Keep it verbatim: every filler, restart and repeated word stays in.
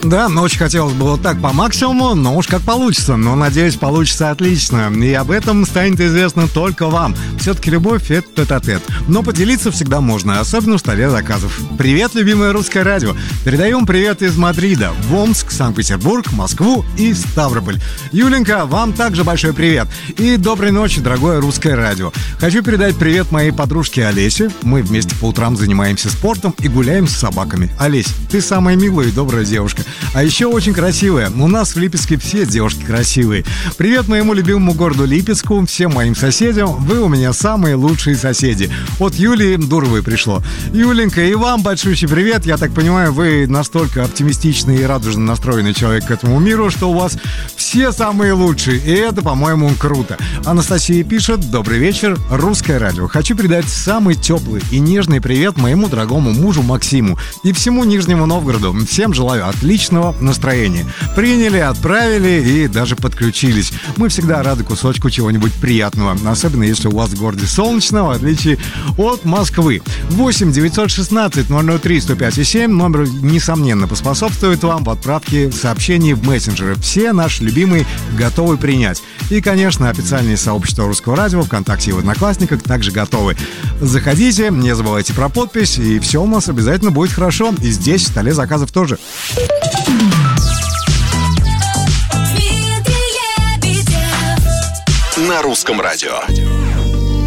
Да, но очень хотелось бы вот так по максимуму, но уж как получится. Но, надеюсь, получится отлично. И об этом станет известно только вам. Все-таки любовь — это тет-а-тет. Но поделиться всегда можно, особенно в столе заказов. Привет, любимое русское радио. Передаем привет из Мадрида в Омск, Санкт-Петербург, Москву и Ставрополь. Юленька, вам также большой привет. И доброй ночи, дорогое русское радио. Хочу передать привет моей подружке Олесе. Мы вместе по утрам занимаемся спортом и гуляем с собаками. Олесь, ты самая милая и добрая девушка. А еще очень красивая. У нас в Липецке все девушки красивые. Привет моему любимому городу Липецку, всем моим соседям. Вы у меня самые лучшие соседи. От Юлии Дуровой пришло. Юленька, и вам большущий привет. Я так понимаю, вы настолько оптимистичный и радужно настроенный человек к этому миру, что у вас все самые лучшие. И это, по-моему, круто. Анастасия пишет: добрый вечер, русское радио. Хочу передать самый теплый и нежный привет моему дорогому мужу Максиму и всему Нижнему Новгороду. Всем желаю отличного настроения. Приняли, отправили и даже подключились. Мы всегда рады кусочку чего-нибудь приятного, особенно если у вас в городе солнечно, в отличие от Москвы. восемь девятьсот шестнадцать ноль ноль три сто пять семь номер, несомненно, поспособствует вам в отправке сообщений в мессенджеры. Все наши любимые готовы принять. И, конечно, официальные сообщества Русского радио ВКонтакте и в Одноклассниках также готовы. Заходите, не забывайте про подпись, и все у нас обязательно будет хорошо. И здесь, в столе заказов тоже. На русском радио.